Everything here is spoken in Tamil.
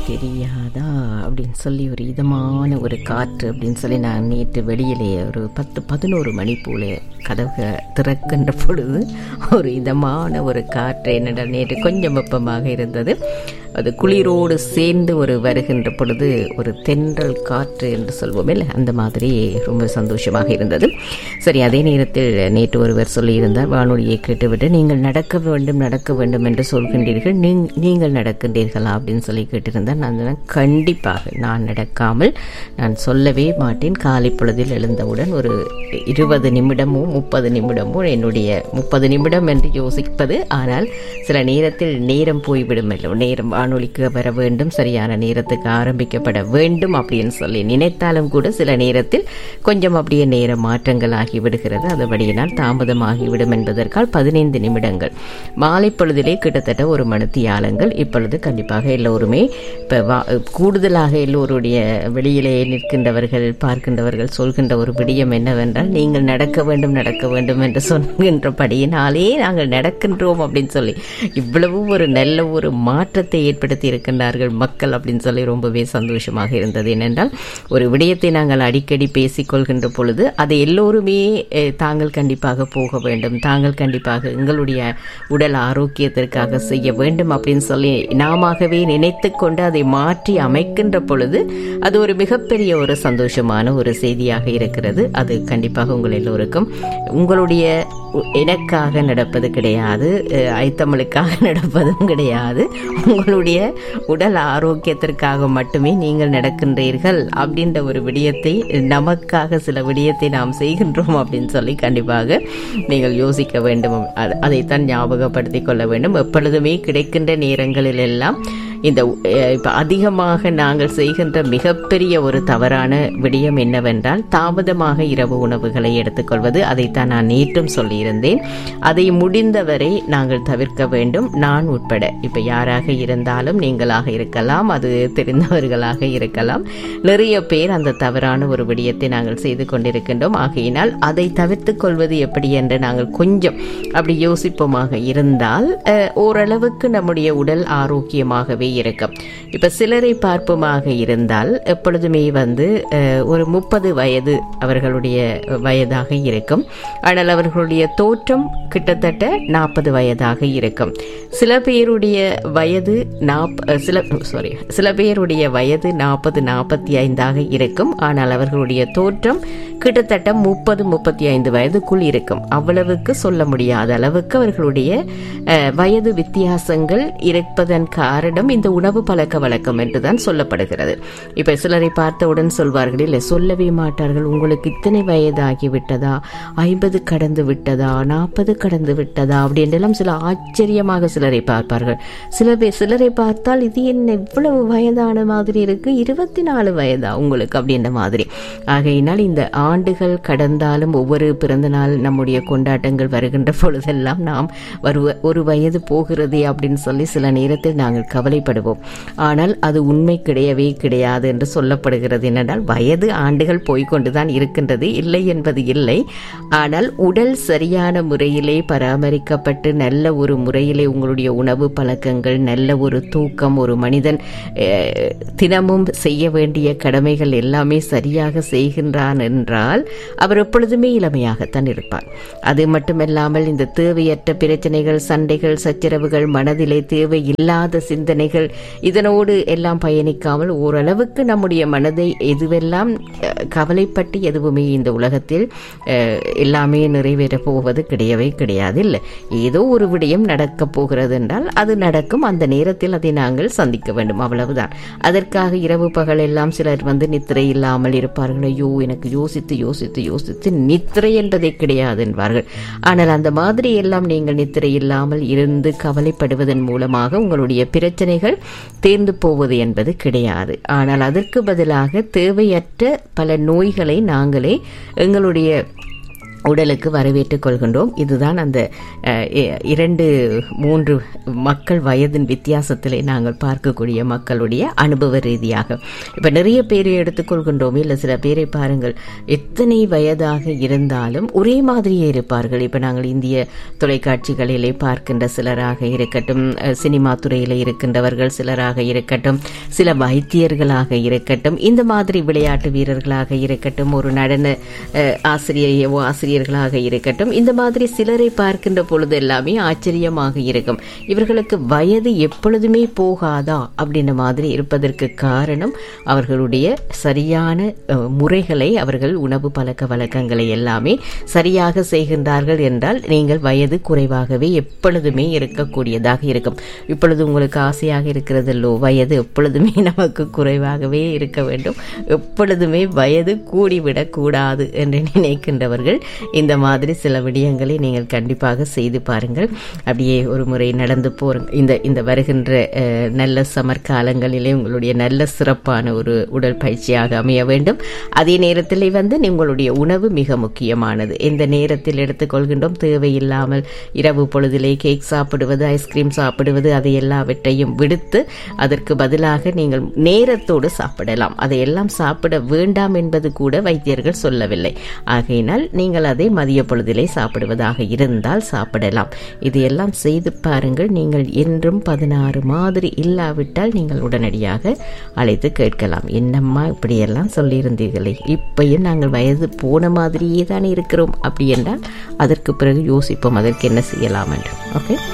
தெரியாதா அப்படின்னு சொல்லி ஒரு இதமான ஒரு காற்று அப்படின்னு சொல்லி நான் நேற்று வெளியிலேயே ஒரு 10-11 மணி போல கதவை திறக்கின்ற பொழுது ஒரு இதமான ஒரு காற்று என்னடா நேற்று கொஞ்சம் வெப்பமாக இருந்தது, அது குளிரோடு சேர்ந்து ஒரு வருகின்ற பொழுது ஒரு தென்றல் காற்று என்று சொல்வோமே இல்லை, அந்த மாதிரி ரொம்ப சந்தோஷமாக இருந்தது. சரி, அதே நேரத்தில் நேற்று ஒருவர் சொல்லியிருந்தார், வானொலியை கேட்டுவிட்டு நீங்கள் நடக்க வேண்டும் என்று சொல்கின்றீர்கள், நீங்கள் நடக்கின்றீர்களா அப்படின்னு சொல்லி கேட்டிருந்தார். நான் கண்டிப்பாக நான் நடக்காமல் நான் சொல்லவே மாட்டேன். காலை பொழுதில் எழுந்தவுடன் ஒரு 20 நிமிடமோ 30 நிமிடமோ, என்னுடைய 30 நிமிடம் என்று யோசிப்பது, ஆனால் சில நேரத்தில் நேரம் போய்விடும், நேரம் வானொலிக்கு வர வேண்டும், சரியான நேரத்துக்கு ஆரம்பிக்கப்பட வேண்டும் அப்படின்னு சொல்லி நினைத்தாலும் கூட சில நேரத்தில் கொஞ்சம் அப்படியே நேர மாற்றங்கள் ஆகிவிடுகிறது. அதுபடியினால் தாமதமாகிவிடும் என்பதற்கால் 15 நிமிடங்கள் மாலை பொழுதிலே கிட்டத்தட்ட ஒரு மணித்தியாலங்கள் இப்பொழுது கண்டிப்பாக எல்லோருமே இப்போ கூடுதலாக எல்லோருடைய வெளியிலே நிற்கின்றவர்கள் பார்க்கின்றவர்கள் சொல்கின்ற ஒரு விடயம் என்னவென்றால், நீங்கள் நடக்க வேண்டும் என்று சொல்கின்றபடியினாலே நாங்கள் நடக்கின்றோம் அப்படின்னு சொல்லி இவ்வளவு ஒரு நல்ல ஒரு மாற்றத்தை ஏற்படுத்தி இருக்கின்றார்கள் மக்கள் அப்படின்னு சொல்லி ரொம்பவே சந்தோஷமாக இருந்தது. ஏனென்றால் ஒரு விடயத்தை நாங்கள் அடிக்கடி பேசிக்கொள்கின்ற பொழுது அதை எல்லோருமே தாங்கள் கண்டிப்பாக போக வேண்டும், தாங்கள் கண்டிப்பாக எங்களுடைய உடல் ஆரோக்கியத்திற்காக செய்ய வேண்டும் அப்படின்னு சொல்லி நாமவே நினைத்து கொண்டு அதை மாற்றி அமைக்கின்ற பொழுது அது ஒரு மிகப்பெரிய ஒரு சந்தோஷமான ஒரு செய்தியாக இருக்கிறது. அது கண்டிப்பாக உங்கள் எல்லோருக்கும், உங்களுடைய எனக்காக நடப்பது கிடையாது, ஐத்தமிழுக்காக நடப்பதும் கிடையாது, உங்களுடைய உடல் ஆரோக்கியத்திற்காக மட்டுமே நீங்கள் நடக்கின்றீர்கள் அப்படின்ற ஒரு விடயத்தை, நமக்காக சில விடயத்தை நாம் செய்கின்றோம் அப்படின்னு சொல்லி கண்டிப்பாக நீங்கள் யோசிக்க வேண்டும். அதைத்தான் ஞாபகப்படுத்திக் கொள்ள வேண்டும். எப்பொழுதுமே கிடைக்கின்ற நேரங்களில் எல்லாம் இந்த இப்போ அதிகமாக நாங்கள் செய்கின்ற மிகப்பெரிய ஒரு தவறான விடயம் என்னவென்றால், தாமதமாக இரவு உணவுகளை எடுத்துக்கொள்வது. அதைத்தான் நான் நேற்றும் சொல்லியிருந்தேன். அதை முடிந்தவரை நாங்கள் தவிர்க்க வேண்டும், நான் உட்பட. இப்போ யாராக இருந்தாலும், நீங்களாக இருக்கலாம், அது தெரிந்தவர்களாக இருக்கலாம், நிறைய பேர் அந்த தவறான ஒரு விடயத்தை நாங்கள் செய்து கொண்டிருக்கின்றோம். ஆகையினால் அதை தவிர்த்து கொள்வது எப்படி என்று நாங்கள் கொஞ்சம் அப்படி யோசிப்போமாக இருந்தால் ஓரளவுக்கு நம்முடைய உடல் ஆரோக்கியமாகவே இருக்கும். இப்ப சிலரை பார்ப்போமாக இருந்தால் எப்பொழுதுமே ஒரு 30 வயது அவர்களுடைய வயதாக இருக்கும், ஆனால் அவர்களுடைய தோற்றம் கிட்டத்தட்ட 40 வயதாக இருக்கும். சில பேருடைய வயது 40-45 இருக்கும், ஆனால் அவர்களுடைய தோற்றம் கிட்டத்தட்ட 30-35 வயதுக்குள் இருக்கும். அவ்வளவுக்கு சொல்ல முடியாத அளவுக்கு அவர்களுடைய வயது வித்தியாசங்கள் இருப்பதன் காரணம் இந்த உணவு பழக்க வழக்கம் என்றுதான் சொல்லப்படுகிறது. இப்ப சிலரை பார்த்தவுடன் சொல்வார்கள், இல்லை சொல்லவே மாட்டார்கள், உங்களுக்கு இத்தனை வயதாகி விட்டதா, 50 கடந்து விட்டதா, 40 கடந்து விட்டதா அப்படின்றெல்லாம் சில ஆச்சரியமாக சிலரை பார்ப்பார்கள். சிலரை பார்த்தால் இது என்ன இவ்வளவு வயதான மாதிரி இருக்கு, 24 வயதா உங்களுக்கு அப்படின்ற மாதிரி. ஆகையினால் இந்த ஆண்டுகள் கடந்தாலும் ஒவ்வொரு பிறந்த நாள் நம்முடைய கொண்டாட்டங்கள் வருகின்ற பொழுதெல்லாம் நாம் ஒரு வயது போகிறதே அப்படின்னு சொல்லி சில நேரத்தில் நாங்கள் கவலைப்படுவோம். ஆனால் அது உண்மை கிடையவே கிடையாது என்று சொல்லப்படுகிறது. என்னென்றால் வயது ஆண்டுகள் போய்கொண்டுதான் இருக்கின்றது, இல்லை என்பது இல்லை. ஆனால் உடல் சரியான முறையிலே பராமரிக்கப்பட்டு நல்ல ஒரு முறையிலே உங்களுடைய உணவு பழக்கங்கள், நல்ல ஒரு தூக்கம், ஒரு மனிதன் தினமும் செய்ய வேண்டிய கடமைகள் எல்லாமே சரியாக செய்கின்றான் என்றால் அவர் எப்பொழுதுமே இளமையாகத்தான் இருப்பார். அது மட்டுமல்லாமல் இந்த தேவையற்ற பிரச்சனைகள், சண்டைகள், சச்சரவுகள், மனதிலே தேவையில்லாத சிந்தனைகள், இதனோடு எல்லாம் பயணிக்காமல் ஓரளவுக்கு நம்முடைய மனதை எதுவெல்லாம் கவலைப்பட்டு எதுவுமே இந்த உலகத்தில் எல்லாமே நிறைவேறப் போவது கிடையவே கிடையாது. இல்லை, ஏதோ ஒரு விடயம் நடக்கப் போகிறது என்றால் அது நடக்கும், அந்த நேரத்தில் அதை நாங்கள் சந்திக்க வேண்டும், அவ்வளவுதான். அதற்காக இரவு பகல் எல்லாம் சிலர் நித்திரை இல்லாமல் இருப்பார்கள். ஐயோ, எனக்கு யோசித்து யோசித்து யோசித்து நித்திரை என்பதே கிடையாது என்பார்கள். ஆனால் அந்த மாதிரி எல்லாம் நீங்கள் நித்திரை இல்லாமல் இருந்து கவலைப்படுவதன் மூலமாக உங்களுடைய பிரச்சனைகள் தேர்ந்து போவது என்பது கிடையாது. ஆனால் அதற்கு பதிலாக தேவையற்ற பல நோய்களை நாங்களே எங்களுடைய உடலுக்கு வரவேற்றுக் கொள்கின்றோம். இதுதான் அந்த 2-3 மக்கள் வயதின் வித்தியாசத்திலே நாங்கள் பார்க்கக்கூடிய மக்களுடைய அனுபவ ரீதியாக. இப்போ நிறைய பேரை எடுத்துக்கொள்கின்றோம். இல்லை, சில பேரை பாருங்கள், எத்தனை வயதாக இருந்தாலும் ஒரே மாதிரியே இருப்பார்கள். இப்போ நாங்கள் இந்திய தொலைக்காட்சிகளிலே பார்க்கின்ற சிலராக இருக்கட்டும், சினிமா துறையில் இருக்கின்றவர்கள் சிலராக இருக்கட்டும், சில வைத்தியர்களாக இருக்கட்டும், இந்த மாதிரி விளையாட்டு வீரர்களாக இருக்கட்டும், ஒரு நடன ஆசிரியர்களாக இருக்கட்டும், இந்த மாதிரி சிலரை பார்க்கின்ற பொழுது எல்லாமே ஆச்சரியமாக இருக்கும். இவர்களுக்கு வயது எப்பொழுதுமே போகாதா அப்படின்ற மாதிரி இருப்பதற்கு காரணம் அவர்களுடைய சரியான முறைகளை, அவர்கள் உணவு பழக்க வழக்கங்களை எல்லாமே சரியாக செய்கின்றார்கள் என்றால் நீங்கள் வயது குறைவாகவே எப்பொழுதுமே இருக்கக்கூடியதாக இருக்கும். இப்பொழுது உங்களுக்கு ஆசையாக இருக்கிறதல்லோ, வயது எப்பொழுதுமே நமக்கு குறைவாகவே இருக்க வேண்டும், எப்பொழுதுமே வயது கூடிவிடக் கூடாது என்று நினைக்கின்றவர்கள் இந்த மாதிரி சில விடயங்களை நீங்கள் கண்டிப்பாக செய்து பாருங்கள். அப்படியே ஒரு முறை நடந்து போறங்க. இந்த வருகின்ற நல்ல சமர் காலங்களிலே உங்களுடைய நல்ல சிறப்பான ஒரு உடல் பயிற்சியாக அமைய வேண்டும். அதே நேரத்தில் உங்களுடைய உணவு மிக முக்கியமானது. எந்த நேரத்தில் எடுத்துக்கொள்கின்றோம், தேவையில்லாமல் இரவு பொழுதிலே கேக் சாப்பிடுவது, ஐஸ்கிரீம் சாப்பிடுவது, அதை எல்லாவற்றையும் விடுத்து அதற்கு பதிலாக நீங்கள் நேரத்தோடு சாப்பிடலாம். அதையெல்லாம் சாப்பிட வேண்டாம் என்பது கூட வைத்தியர்கள் சொல்லவில்லை. ஆகையினால் நீங்கள் அதை மதிய பொழுதிலே சாப்பிடுவதாக இருந்தால் சாப்பிடலாம். இதையெல்லாம் செய்து பாருங்கள். நீங்கள் என்றும் 16 மாதிரி இல்லாவிட்டால் நீங்கள் உடனடியாக அழைத்து கேட்கலாம். என்னம்மா இப்படியெல்லாம் சொல்லியிருந்தீர்களே, இப்பயும் நாங்கள் வயது போன மாதிரியே தானே இருக்கிறோம் அப்படி என்றால் அதற்கு பிறகு யோசிப்போம் அதற்கு என்ன செய்யலாம் என்று. ஓகே.